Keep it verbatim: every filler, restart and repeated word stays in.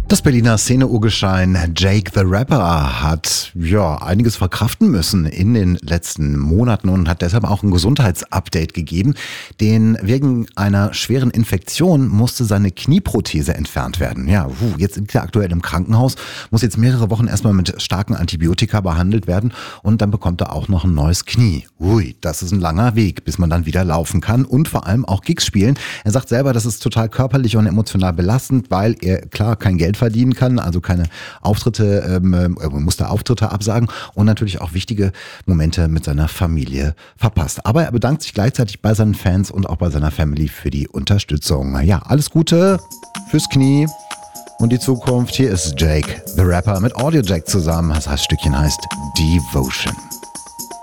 Das Berliner Szene-Urgestein Jake the Rapper hat ja einiges verkraften müssen in den letzten Monaten und hat deshalb auch ein Gesundheitsupdate gegeben. Denn wegen einer schweren Infektion musste seine Knieprothese entfernt werden. Ja, puh, jetzt liegt er aktuell im Krankenhaus, muss jetzt mehrere Wochen erstmal mit starken Antibiotika behandelt werden und dann bekommt er auch noch ein neues Knie. Ui, das ist ein langer Weg, bis man dann wieder laufen kann und vor allem auch Gigs spielen. Er sagt selber, das ist total körperlich und emotional belastend, weil er klar kein Geld verdienen kann, also keine Auftritte, ähm, er musste Auftritte absagen und natürlich auch wichtige Momente mit seiner Familie verpasst. Aber er bedankt sich gleichzeitig bei seinen Fans und auch bei seiner Family für die Unterstützung. Ja, alles Gute fürs Knie und die Zukunft. Hier ist Jake the Rapper mit Audio Jack zusammen. Das Stückchen heißt Devotion.